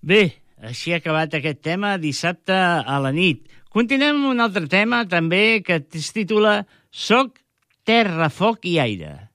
Bé, així ha acabat aquest tema dissabte a la nit. Continuem amb un altre tema també que es titula Soc, terra, foc i aire.